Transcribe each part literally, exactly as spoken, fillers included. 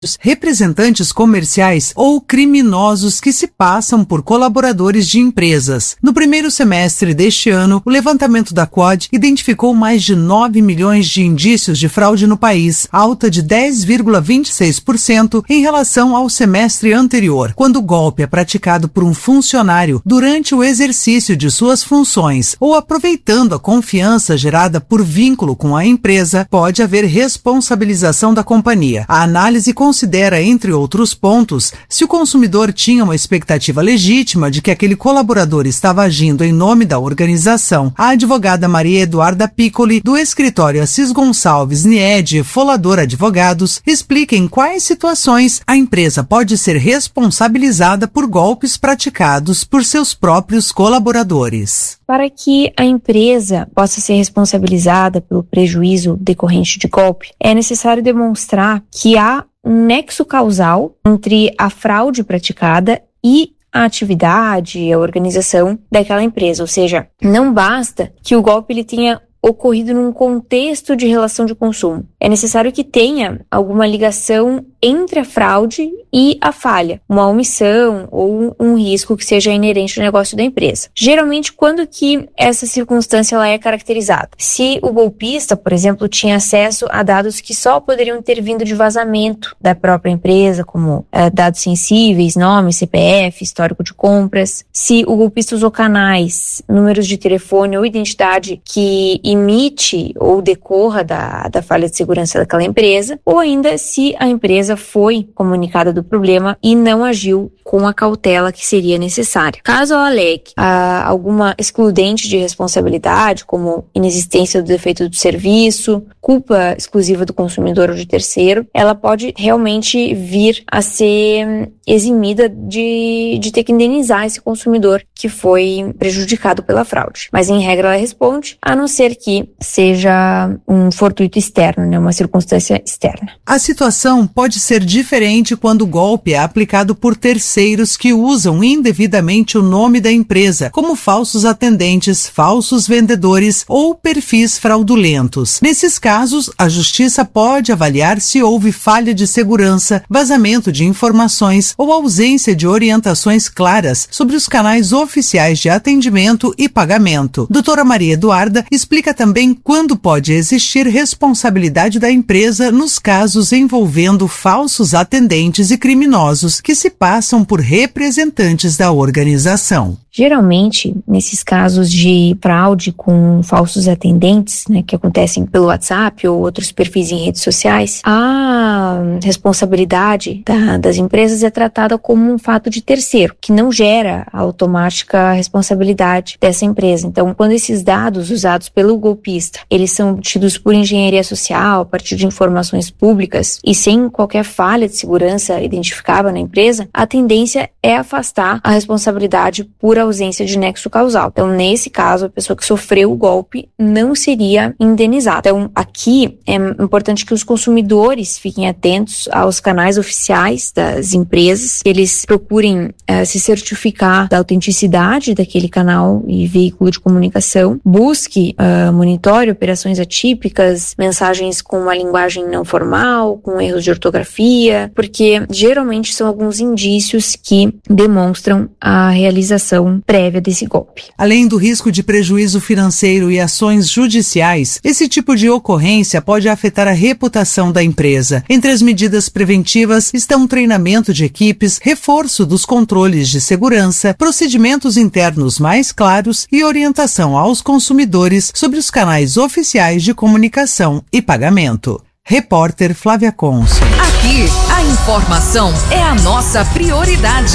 representantes comerciais ou criminosos que se passam por colaboradores de empresas. No primeiro semestre deste ano, o levantamento da C O D identificou mais de nove milhões de indícios de fraude no país, alta de dez vírgula vinte e seis por cento em relação ao semestre anterior, quando o golpe é praticado por um funcionário durante o exercício de suas funções ou aproveitando a confiança gerada por vínculo com a empresa, pode haver responsabilização da companhia. A análise considera, entre outros pontos, se o consumidor tinha uma expectativa legítima de que aquele colaborador estava agindo em nome da organização. A advogada Maria Eduarda Piccoli, do escritório Assis Gonçalves Niede Folador Advogados, explica em quais situações a empresa pode ser responsabilizada por golpes praticados por seus próprios colaboradores. Para que a empresa possa ser responsabilizada pelo prejuízo decorrente de golpe, é necessário demonstrar que há um nexo causal entre a fraude praticada e a atividade, a organização daquela empresa. Ou seja, não basta que o golpe ele tenha ocorrido num contexto de relação de consumo. É necessário que tenha alguma ligação entre a fraude e a falha, uma omissão ou um risco que seja inerente ao negócio da empresa. Geralmente, quando que essa circunstância ela é caracterizada? Se o golpista, por exemplo, tinha acesso a dados que só poderiam ter vindo de vazamento da própria empresa, como é, dados sensíveis, nome, C P F, histórico de compras. Se o golpista usou canais, números de telefone ou identidade que imite ou decorra da, da falha de segurança daquela empresa, ou ainda se a empresa foi comunicada do problema e não agiu com a cautela que seria necessária. Caso ela alegue ah, alguma excludente de responsabilidade, como inexistência do defeito do serviço, culpa exclusiva do consumidor ou de terceiro, ela pode realmente vir a ser eximida de, de ter que indenizar esse consumidor que foi prejudicado pela fraude. Mas, em regra, ela responde, a não ser que seja um fortuito externo, né, uma circunstância externa. A situação pode ser diferente quando o golpe é aplicado por terceiros que usam indevidamente o nome da empresa, como falsos atendentes, falsos vendedores ou perfis fraudulentos. Nesses casos, a Justiça pode avaliar se houve falha de segurança, vazamento de informações ou ausência de orientações claras sobre os canais oficiais de atendimento e pagamento. Doutora Maria Eduarda explica também quando pode existir responsabilidade da empresa nos casos envolvendo falsos atendentes e criminosos que se passam por representantes da organização. Geralmente, nesses casos de fraude com falsos atendentes, né, que acontecem pelo WhatsApp ou outros perfis em redes sociais, a responsabilidade da, das empresas é tratada como um fato de terceiro, que não gera a automática responsabilidade dessa empresa. Então, quando esses dados usados pelo golpista, eles são obtidos por engenharia social, a partir de informações públicas e sem qualquer falha de segurança identificável na empresa, a tendência é afastar a responsabilidade por ausência de nexo causal. Então, nesse caso, a pessoa que sofreu o golpe não seria indenizada. Então, aqui é importante que os consumidores fiquem atentos aos canais oficiais das empresas, que eles procurem uh, se certificar da autenticidade daquele canal e veículo de comunicação, busque, uh, monitore operações atípicas, mensagens com uma linguagem não formal, com erros de ortografia, porque geralmente são alguns indícios que demonstram a realização prévia desse golpe. Além do risco de prejuízo financeiro e ações judiciais, esse tipo de ocorrência pode afetar a reputação da empresa. Entre as medidas preventivas estão treinamento de equipes, reforço dos controles de segurança, procedimentos internos mais claros e orientação aos consumidores sobre os canais oficiais de comunicação e pagamento. Repórter Flávia Conso. Aqui, a informação é a nossa prioridade.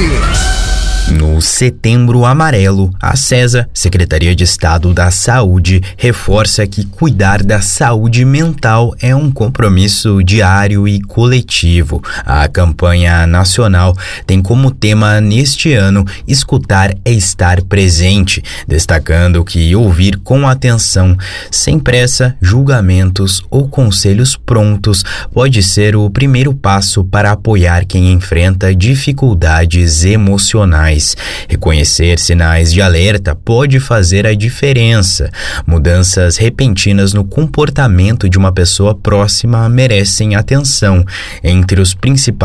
No Setembro Amarelo, a SESA, Secretaria de Estado da Saúde, reforça que cuidar da saúde mental é um compromisso diário e coletivo. A campanha nacional tem como tema neste ano escutar é estar presente, destacando que ouvir com atenção, sem pressa, julgamentos ou conselhos prontos pode ser o primeiro passo para apoiar quem enfrenta dificuldades emocionais. mais. Reconhecer sinais de alerta pode fazer a diferença. Mudanças repentinas no comportamento de uma pessoa próxima merecem atenção. Entre os principais